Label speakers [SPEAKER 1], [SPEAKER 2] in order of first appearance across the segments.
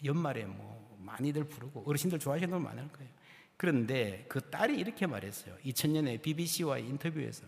[SPEAKER 1] 연말에 뭐 많이들 부르고 어르신들 좋아하시는 분 많을 거예요. 그런데 그 딸이 이렇게 말했어요. 2000년에 BBC와의 인터뷰에서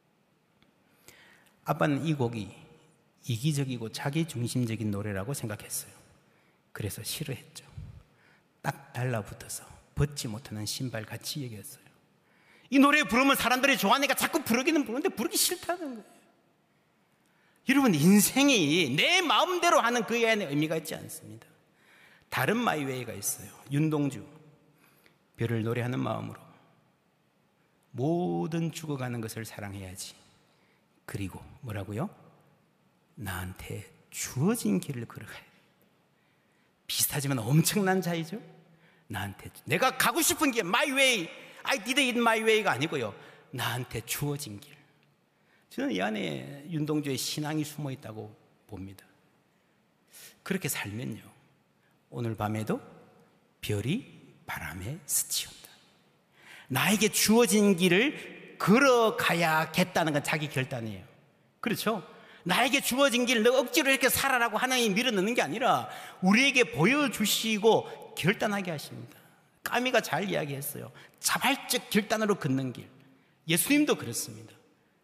[SPEAKER 1] 아빠는 이 곡이 이기적이고 자기중심적인 노래라고 생각했어요. 그래서 싫어했죠. 딱 달라붙어서 벗지 못하는 신발같이 여겼어요. 이 노래 부르면 사람들이 좋아하니까 자꾸 부르기는 부르는데 부르기 싫다는 거예요. 여러분, 인생이 내 마음대로 하는 그 안에 의미가 있지 않습니다. 다른 마이웨이가 있어요. 윤동주. 별을 노래하는 마음으로 모든 죽어가는 것을 사랑해야지. 그리고 뭐라고요? 나한테 주어진 길을 걸어가야 돼. 비슷하지만 엄청난 차이죠. 나한테 내가 가고 싶은 길, my way, I did it my way가 아니고요, 나한테 주어진 길. 저는 이 안에 윤동주의 신앙이 숨어 있다고 봅니다. 그렇게 살면요, 오늘 밤에도 별이 바람에 스치운다. 나에게 주어진 길을 걸어가야겠다는 건 자기 결단이에요. 그렇죠? 나에게 주어진 길을 너 억지로 이렇게 살아라고 하나님이 밀어넣는 게 아니라 우리에게 보여주시고 결단하게 하십니다. 까미가 잘 이야기했어요. 자발적 결단으로 걷는 길. 예수님도 그렇습니다.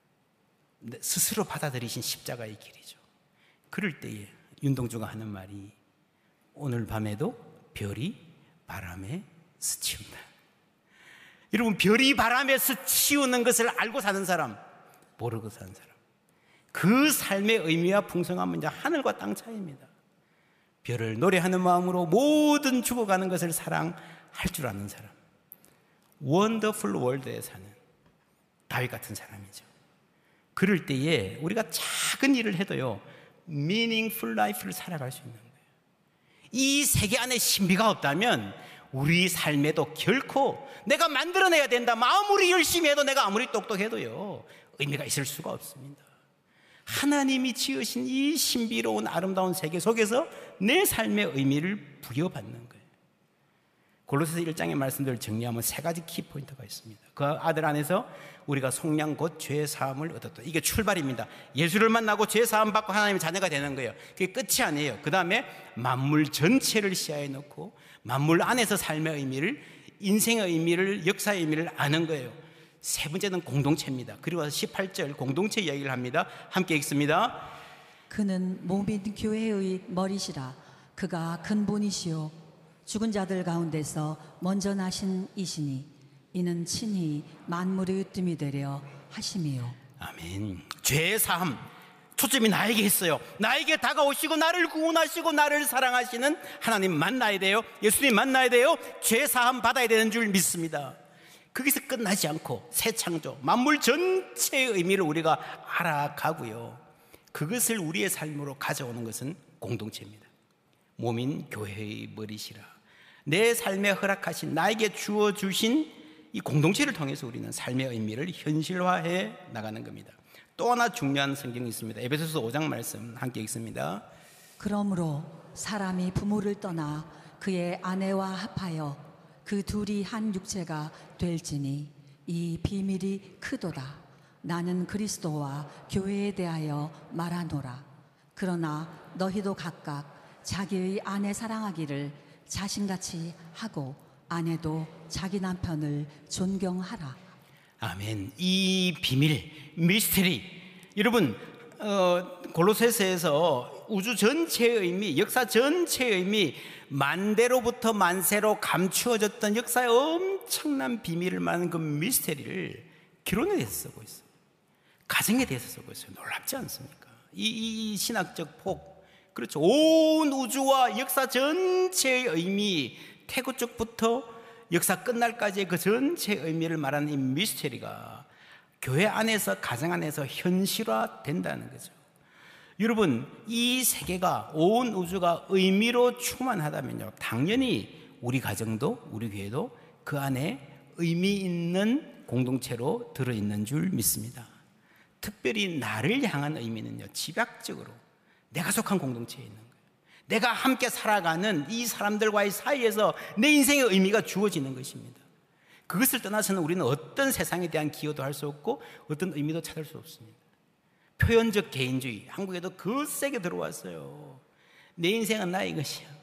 [SPEAKER 1] 스스로 받아들이신 십자가의 길이죠. 그럴 때에 윤동주가 하는 말이 오늘 밤에도 별이 바람에 스치운다. 여러분, 별이 바람에 스치우는 것을 알고 사는 사람, 모르고 사는 사람, 그 삶의 의미와 풍성함은 이제 하늘과 땅 차이입니다. 별을 노래하는 마음으로 모든 죽어가는 것을 사랑할 줄 아는 사람, 원더풀 월드에 사는 다윗 같은 사람이죠. 그럴 때에 우리가 작은 일을 해도요, meaningful life를 살아갈 수 있는 거예요. 이 세계 안에 신비가 없다면 우리 삶에도 결코 내가 만들어내야 된다, 아무리 열심히 해도, 내가 아무리 똑똑해도요, 의미가 있을 수가 없습니다. 하나님이 지으신 이 신비로운 아름다운 세계 속에서 내 삶의 의미를 부여받는 거예요. 골로새서 1장의 말씀들을 정리하면 세 가지 키포인트가 있습니다. 그 아들 안에서 우리가 속량 곧 죄사함을 얻었다. 이게 출발입니다. 예수를 만나고 죄사함 받고 하나님의 자녀가 되는 거예요. 그게 끝이 아니에요. 그 다음에 만물 전체를 시야에 넣고 만물 안에서 삶의 의미를, 인생의 의미를, 역사의 의미를 아는 거예요. 세 번째는 공동체입니다. 그리고 와서 18절 공동체 이야기를 합니다. 함께 읽습니다.
[SPEAKER 2] 그는 몸인 교회의 머리시라. 그가 근본이시요 죽은 자들 가운데서 먼저 나신 이시니 이는 친히 만물의 으뜸이 되려 하심이요.
[SPEAKER 1] 아멘. 죄사함, 초점이 나에게 있어요. 나에게 다가오시고 나를 구원하시고 나를 사랑하시는 하나님 만나야 돼요. 예수님 만나야 돼요. 죄사함 받아야 되는 줄 믿습니다. 거기서 끝나지 않고 새 창조, 만물 전체의 의미를 우리가 알아가고요, 그것을 우리의 삶으로 가져오는 것은 공동체입니다. 몸인 교회의 머리시라. 내 삶에 허락하신, 나에게 주어주신 이 공동체를 통해서 우리는 삶의 의미를 현실화해 나가는 겁니다. 또 하나 중요한 성경이 있습니다. 에베소서 5장 말씀 함께 읽습니다.
[SPEAKER 2] 그러므로 사람이 부모를 떠나 그의 아내와 합하여 그 둘이 한 육체가 될지니 이 비밀이 크도다. 나는 그리스도와 교회에 대하여 말하노라. 그러나 너희도 각각 자기의 아내 사랑하기를 자신같이 하고 아내도 자기 남편을 존경하라.
[SPEAKER 1] 아멘. 이 비밀, 미스터리, 여러분, 골로새서에서 우주 전체의 의미, 역사 전체의 의미, 만대로부터 만세로 감추어졌던 역사의 엄청난 비밀을 말하는 그 미스터리를 결혼에 대해서 쓰고 있어요. 가정에 대해서 쓰고 있어요. 놀랍지 않습니까? 이 신학적 폭, 그렇죠. 온 우주와 역사 전체의 의미, 태고 쪽부터 역사 끝날까지의 그 전체의 의미를 말하는 이 미스터리가 교회 안에서, 가정 안에서 현실화 된다는 거죠. 여러분, 이 세계가, 온 우주가 의미로 충만하다면요, 당연히 우리 가정도, 우리 교회도 그 안에 의미 있는 공동체로 들어있는 줄 믿습니다. 특별히 나를 향한 의미는요, 집약적으로 내가 속한 공동체에 있는 거예요. 내가 함께 살아가는 이 사람들과의 사이에서 내 인생의 의미가 주어지는 것입니다. 그것을 떠나서는 우리는 어떤 세상에 대한 기여도 할 수 없고 어떤 의미도 찾을 수 없습니다. 표현적 개인주의, 한국에도 거세게 들어왔어요. 내 인생은 나의 것이야.